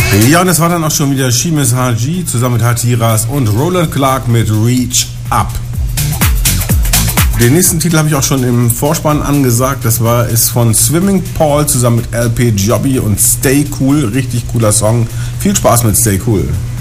Ja, und das war dann auch schon wieder Seamus Haji zusammen mit Hatiras und Roland Clark mit Reach Up. Den nächsten Titel habe ich auch schon im Vorspann angesagt. Das ist von Swimming Paul zusammen mit LP Jobby und Stay Cool. Richtig cooler Song. Viel Spaß mit Stay Cool.